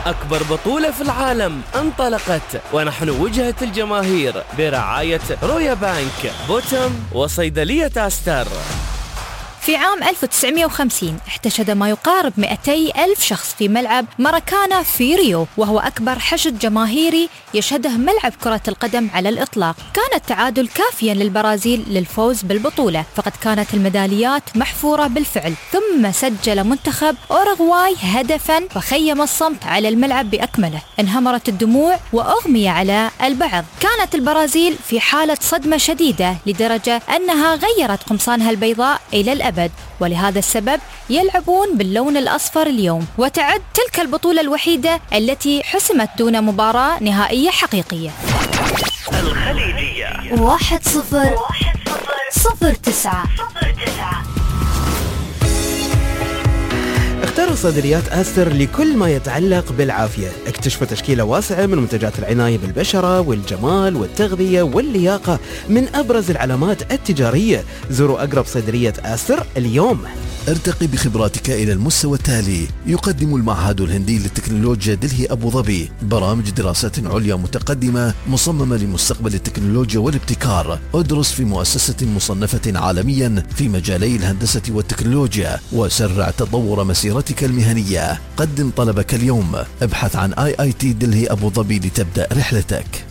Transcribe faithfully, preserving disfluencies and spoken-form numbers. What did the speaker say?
أكبر بطولة في العالم انطلقت، ونحن وجهة الجماهير برعاية رويا بانك، بوتم، وصيدلية أستر. في عام ألف وتسعمائة وخمسين احتشد ما يقارب مئتي ألف شخص في ملعب ماراكانا في ريو، وهو أكبر حشد جماهيري يشهده ملعب كرة القدم على الإطلاق. كان التعادل كافيا للبرازيل للفوز بالبطولة، فقد كانت الميداليات محفورة بالفعل. ثم سجل منتخب أوروغواي هدفا وخيم الصمت على الملعب بأكمله. انهمرت الدموع وأغمي على البعض. كانت البرازيل في حالة صدمة شديدة لدرجة أنها غيرت قمصانها البيضاء إلى الأبد، ولهذا السبب يلعبون باللون الأصفر اليوم. وتعد تلك البطولة الوحيدة التي حسمت دون مباراة نهائية حقيقية. الخليجية واحد صفر صفر تسعة. اختاروا صيدليات أستر لكل ما يتعلق بالعافية. اكتشفوا تشكيلة واسعة من منتجات العناية بالبشرة والجمال والتغذية واللياقة من أبرز العلامات التجارية. زوروا أقرب صيدلية أستر اليوم. ارتقي بخبراتك إلى المستوى التالي. يقدم المعهد الهندي للتكنولوجيا دلهي أبو ظبي برامج دراسات عليا متقدمة مصممة لمستقبل التكنولوجيا والابتكار. ادرس في مؤسسة مصنفة عالميا في مجالي الهندسة والتكنولوجيا وسرع تطور مسيرتك المهنية. قدم طلبك اليوم. ابحث عن آي آي تي دلهي أبو ظبي لتبدأ رحلتك.